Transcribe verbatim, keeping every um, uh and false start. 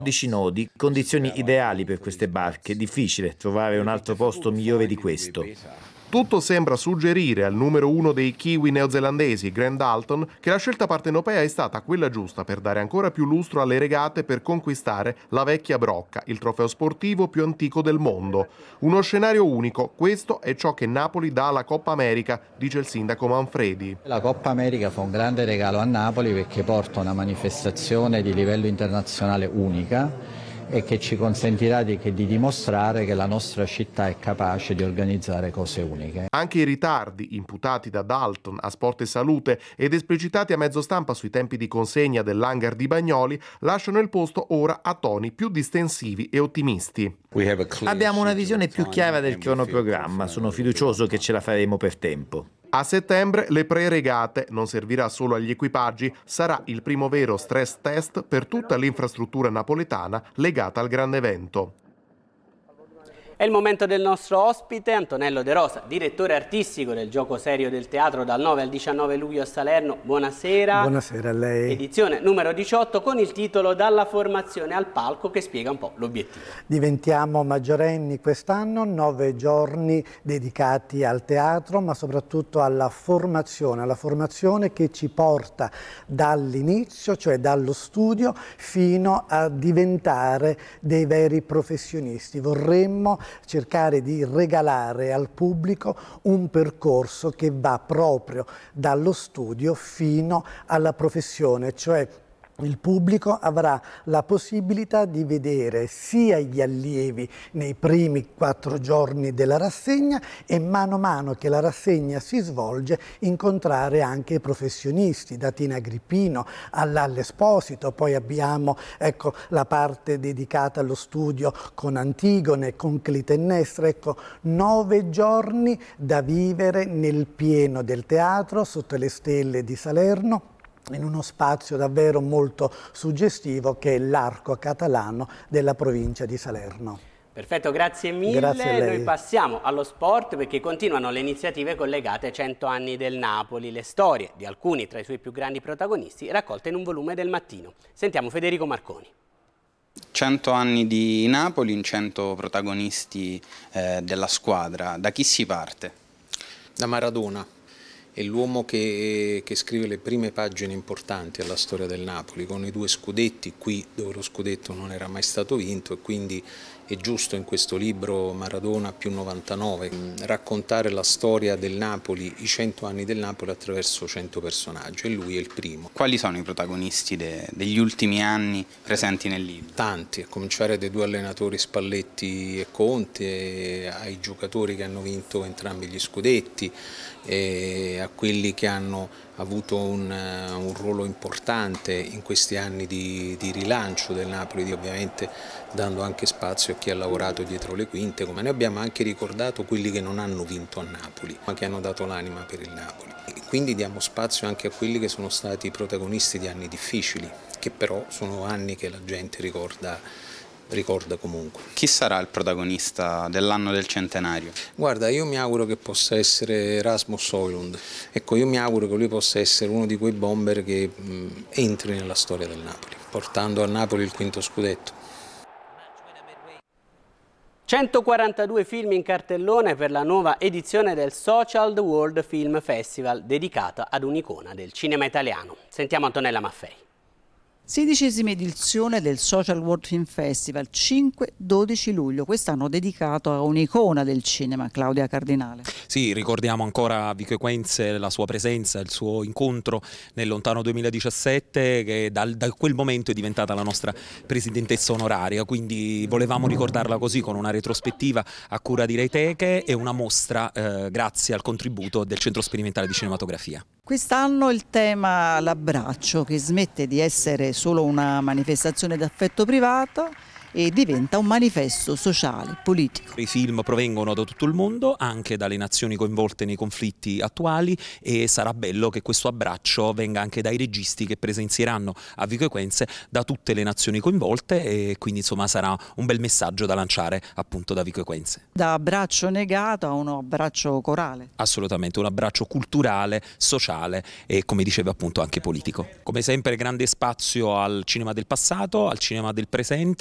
dodici nodi, condizioni ideali per queste barche, difficile trovare un altro posto migliore di questo. Tutto sembra suggerire al numero uno dei kiwi neozelandesi, Grant Dalton, che la scelta partenopea è stata quella giusta per dare ancora più lustro alle regate per conquistare la vecchia brocca, il trofeo sportivo più antico del mondo. Uno scenario unico, questo è ciò che Napoli dà alla Coppa America, dice il sindaco Manfredi. La Coppa America fa un grande regalo a Napoli perché porta una manifestazione di livello internazionale unica e che ci consentirà di, che, di dimostrare che la nostra città è capace di organizzare cose uniche. Anche i ritardi imputati da Dalton a Sport e Salute ed esplicitati a mezzo stampa sui tempi di consegna dell'hangar di Bagnoli lasciano il posto ora a toni più distensivi e ottimisti. Abbiamo una visione più chiara del cronoprogramma, sono fiducioso che ce la faremo per tempo. A settembre le pre-regate non servirà solo agli equipaggi, sarà il primo vero stress test per tutta l'infrastruttura napoletana legata al grande evento. È il momento del nostro ospite, Antonello De Rosa, direttore artistico del Gioco Serio del Teatro dal nove al diciannove luglio a Salerno. Buonasera. Buonasera a lei. Edizione numero diciotto con il titolo Dalla formazione al palco, che spiega un po' l'obiettivo. Diventiamo maggiorenni quest'anno, nove giorni dedicati al teatro, ma soprattutto alla formazione, alla formazione che ci porta dall'inizio, cioè dallo studio, fino a diventare dei veri professionisti. Vorremmo cercare di regalare al pubblico un percorso che va proprio dallo studio fino alla professione, cioè il pubblico avrà la possibilità di vedere sia gli allievi nei primi quattro giorni della rassegna e mano a mano che la rassegna si svolge incontrare anche i professionisti, da Tina Agrippino all'Esposito. Poi abbiamo ecco, la parte dedicata allo studio con Antigone, con Clitennestra. Ecco, nove giorni da vivere nel pieno del teatro, sotto le stelle di Salerno, in uno spazio davvero molto suggestivo che è l'Arco Catalano della provincia di Salerno. Perfetto, grazie mille. Grazie a lei. Noi passiamo allo sport perché continuano le iniziative collegate ai cento anni del Napoli, le storie di alcuni tra i suoi più grandi protagonisti raccolte in un volume del Mattino. Sentiamo Federico Marconi. cento anni di Napoli in cento protagonisti eh, della squadra. Da chi si parte? Da Maradona. È l'uomo che, che scrive le prime pagine importanti alla storia del Napoli, con i due scudetti, qui dove lo scudetto non era mai stato vinto, e quindi è giusto in questo libro Maradona più novantanove raccontare la storia del Napoli, i cento anni del Napoli attraverso cento personaggi, e lui è il primo. Quali sono i protagonisti de, degli ultimi anni presenti nel libro? Tanti, a cominciare dai due allenatori Spalletti e Conte, ai giocatori che hanno vinto entrambi gli scudetti, e a quelli che hanno avuto un, un ruolo importante in questi anni di, di rilancio del Napoli, di, ovviamente dando anche spazio a chi ha lavorato dietro le quinte, come noi abbiamo anche ricordato quelli che non hanno vinto a Napoli, ma che hanno dato l'anima per il Napoli. E quindi diamo spazio anche a quelli che sono stati i protagonisti di anni difficili, che però sono anni che la gente ricorda ricorda comunque. Chi sarà il protagonista dell'anno del centenario? Guarda, io mi auguro che possa essere Rasmus Højlund. Ecco, io mi auguro che lui possa essere uno di quei bomber che mh, entri nella storia del Napoli, portando a Napoli il quinto scudetto. centoquarantadue film in cartellone per la nuova edizione del Social World Film Festival, dedicata ad un'icona del cinema italiano. Sentiamo Antonella Maffei. sedicesima edizione del Social World Film Festival, cinque dodici luglio, quest'anno dedicato a un'icona del cinema, Claudia Cardinale. Sì, ricordiamo ancora a Vico Equense la sua presenza, il suo incontro nel lontano duemiladiciassette, che dal, da quel momento è diventata la nostra presidentessa onoraria, quindi volevamo ricordarla così, con una retrospettiva a cura di Reiteche e una mostra eh, grazie al contributo del Centro Sperimentale di Cinematografia. Quest'anno il tema l'abbraccio, che smette di essere solo una manifestazione d'affetto privato e diventa un manifesto sociale, politico. I film provengono da tutto il mondo, anche dalle nazioni coinvolte nei conflitti attuali, e sarà bello che questo abbraccio venga anche dai registi che presenzieranno a Vico Equense da tutte le nazioni coinvolte, e quindi insomma sarà un bel messaggio da lanciare appunto da Vico Equense. Da abbraccio negato a un abbraccio corale. Assolutamente, un abbraccio culturale, sociale e, come diceva appunto, anche politico. Come sempre grande spazio al cinema del passato, al cinema del presente.